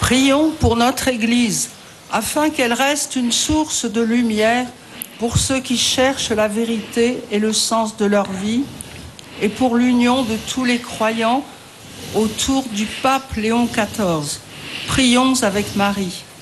Prions pour notre Église, afin qu'elle reste une source de lumière pour ceux qui cherchent la vérité et le sens de leur vie, et pour l'union de tous les croyants autour du pape Léon XIV. Prions avec Marie.